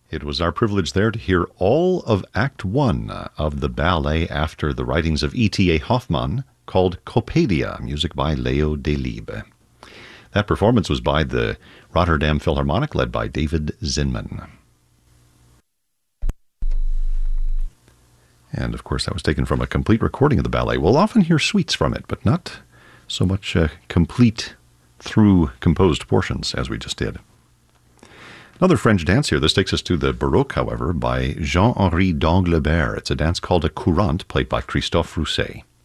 It was our privilege there to hear all of Act 1 of the ballet after the writings of E.T.A. Hoffmann called Coppelia, music by Leo Delibes. That performance was by the Rotterdam Philharmonic, led by David Zinman. And, of course, that was taken from a complete recording of the ballet. We'll often hear suites from it, but not so much complete through composed portions as we just did. Another French dance here. This takes us to the Baroque, however, by Jean-Henri d'Anglebert. It's a dance called a courante, played by Christophe Rousset.